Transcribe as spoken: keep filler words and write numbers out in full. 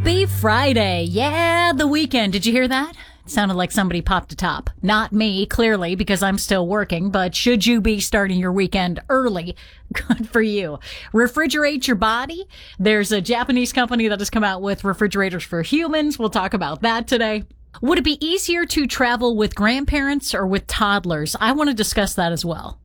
Happy Friday. Yeah, the weekend. Did you hear that? It sounded like somebody popped a top. Not me, clearly, because I'm still working, but should you be starting your weekend early, good for you. Refrigerate your body. There's a Japanese company that has come out with refrigerators for humans. We'll talk about that today. Would it be easier to travel with grandparents or with toddlers? I want to discuss that as well.